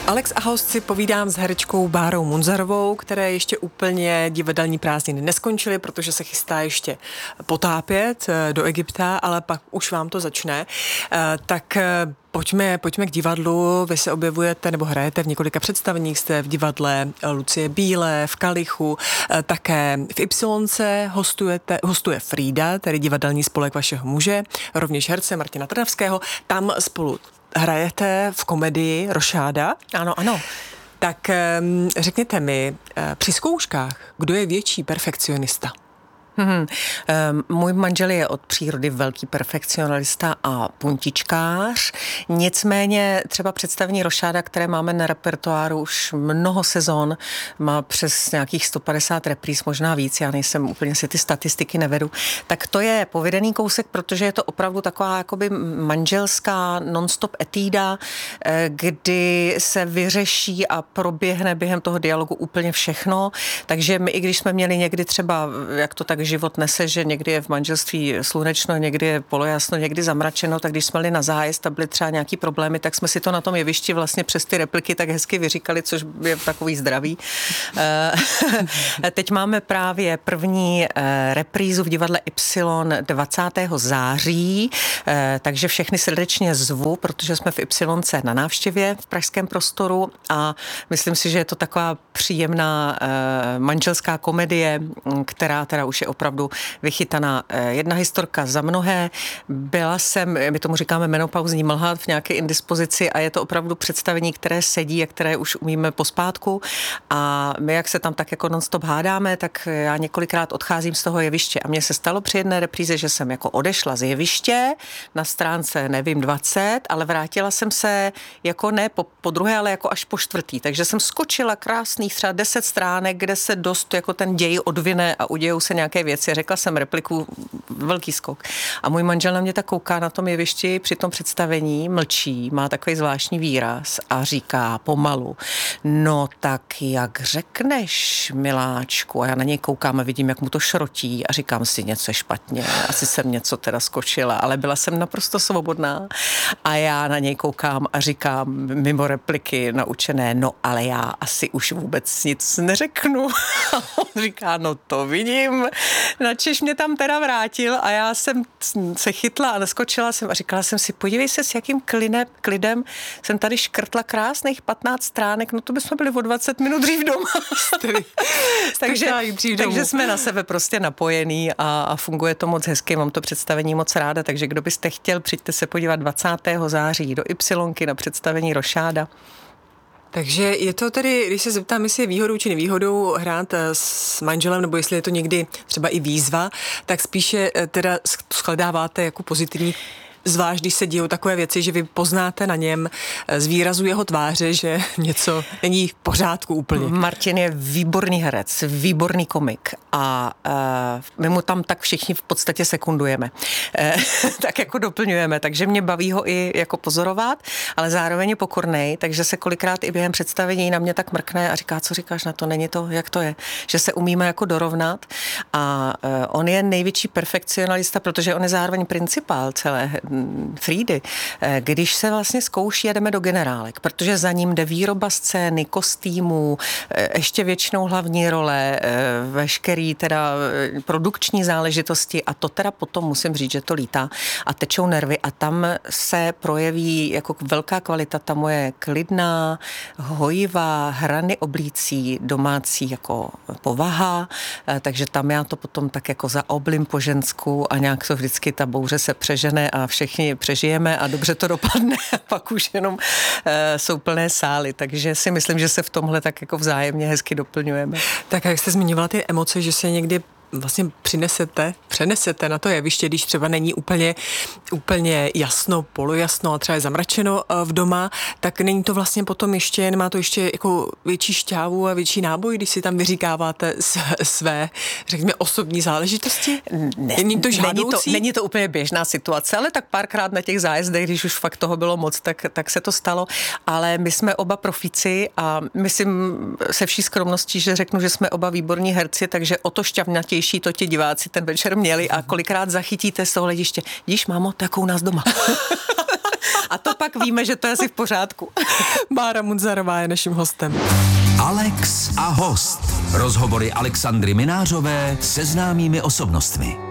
Alex a host si povídám s herečkou Bárou Munzarovou, které ještě úplně divadelní prázdniny neskončily, protože se chystá ještě potápět do Egypta, ale pak už vám to začne. Tak pojďme k divadlu. Vy se objevujete nebo hrajete v několika představeních. Jste v divadle Lucie Bílé, v Kalichu, také v Ypsilonce hostuje Frida, tedy divadelní spolek vašeho muže, rovněž herce Martina Trnavského. Tam spolu hrajete v komedii Rošáda. Ano. Tak řekněte mi, při zkouškách, kdo je větší perfekcionista? Můj manžel je od přírody velký perfekcionalista a puntičkář. Nicméně třeba představení Rošáda, které máme na repertoáru už mnoho sezon, má přes nějakých 150 repríz, možná víc, já nejsem úplně si ty statistiky nevedu, tak to je povedený kousek, protože je to opravdu taková jakoby manželská non-stop etída, kdy se vyřeší a proběhne během toho dialogu úplně všechno. Takže my, i když jsme měli někdy třeba, jak to tak život nese, že někdy je v manželství slunečno, někdy je polojasno, někdy zamračeno, tak když jsme jeli na zájezd a byly třeba nějaký problémy, tak jsme si to na tom jevišti vlastně přes ty repliky tak hezky vyříkali, což je takový zdravý. Teď máme právě první reprízu v divadle Y 20. září, takže všechny srdečně zvu, protože jsme v Ypsilonce na návštěvě v pražském prostoru a myslím si, že je to taková příjemná manželská komedie, která teda už je opravdu vychytaná. Jedna historka za mnohé. Byla jsem, my tomu říkáme menopauzní mlha, v nějaké indispozici a je to opravdu představení, které sedí a které už umíme pospátku a my, jak se tam tak jako non-stop hádáme, tak já několikrát odcházím z toho jeviště a mně se stalo při jedné repríze, že jsem jako odešla z jeviště na stránce, nevím, 20, ale vrátila jsem se jako ne po druhé, ale jako až po čtvrtý. Takže jsem skočila krásných třeba 10 stránek, kde se dost jako ten děj odvine a udějou se nějaké věci. Řekla jsem repliku, velký skok. A můj manžel na mě tak kouká na tom jevišti při tom představení, mlčí, má takový zvláštní výraz a říká pomalu, no tak jak řekneš, miláčku? A já na něj koukám a vidím, jak mu to šrotí a říkám si něco špatně. Asi jsem něco teda skočila, ale byla jsem naprosto svobodná a já na něj koukám a říkám mimo repliky naučené, no ale já asi už vůbec nic neřeknu. A on říká, no to vidím. Načež mě tam teda vrátil a já jsem se chytla a naskočila jsem a říkala jsem si, podívej se, s jakým klidem jsem tady škrtla krásných 15 stránek, no to bychom byli o 20 minut dřív doma. takže jsme na sebe prostě napojení a funguje to moc hezky, mám to představení moc ráda, takže kdo byste chtěl, přijďte se podívat 20. září do Ypsilonky na představení Rošáda. Takže je to tedy, když se zeptám, jestli je výhodou či nevýhodou hrát s manželem, nebo jestli je to někdy třeba i výzva, tak spíše teda shledáváte jako pozitivní, zvlášť když se dějou takové věci, že vy poznáte na něm z výrazu jeho tváře, že něco není v pořádku úplně. Martin je výborný herec, výborný komik a my mu tam tak všichni v podstatě sekundujeme. Tak jako doplňujeme, takže mě baví ho i jako pozorovat, ale zároveň je pokornej, takže se kolikrát i během představení na mě tak mrkne a říká, co říkáš na to, není to, jak to je, že se umíme jako dorovnat a on je největší perfekcionalista, protože on je zároveň principál celé Fridy, když se vlastně zkouší a jdeme do generálek, protože za ním jde výroba scény, kostýmů, ještě většinou hlavní role, veškerý teda produkční záležitosti a to teda potom musím říct, že to lítá a tečou nervy a tam se projeví jako velká kvalita ta moje klidná, hojivá, hrany oblící, domácí jako povaha, takže tam já to potom tak jako zaoblím po žensku a nějak to vždycky ta bouře se přežene a všichni přežijeme a dobře to dopadne a pak už jenom jsou plné sály, takže si myslím, že se v tomhle tak jako vzájemně hezky doplňujeme. Tak jak jste zmiňovala ty emoce, že se někdy vlastně přenesete na to jeviště, když třeba není úplně jasno, polojasno a třeba je zamračeno v doma, tak není to vlastně potom ještě, nemá to ještě jako větší šťávu a větší náboj, když si tam vyříkáváte své, řekněme, osobní záležitosti? Není to žádoucí? Není to úplně běžná situace, ale tak párkrát na těch zájezdech, když už fakt toho bylo moc, tak se to stalo, ale my jsme oba profíci a myslím se vší skromností, že řeknu, že jsme oba výborní herci, takže o to šťavnatější to ti diváci ten večer měli a kolikrát zachytíte z toho hlediště. Díš, mámo, tak u nás doma. A to pak víme, že to je asi v pořádku. Bára Munzarová je naším hostem. Alex a host. Rozhovory Alexandry Minářové se známými osobnostmi.